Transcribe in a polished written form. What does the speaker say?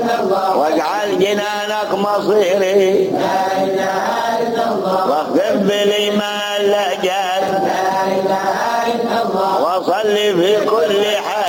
واجعل جنانك مصيري واخفف بالإيمان لأجل وصل في كل حال